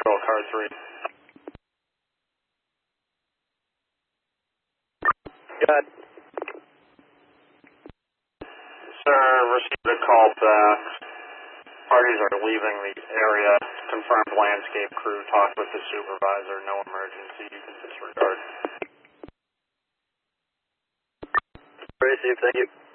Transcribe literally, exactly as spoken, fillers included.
Call car three. Good. Sir, received a call back. Parties are leaving the area. Confirmed landscape crew. Talked with the supervisor. No emergency. You can disregard. Received, thank you.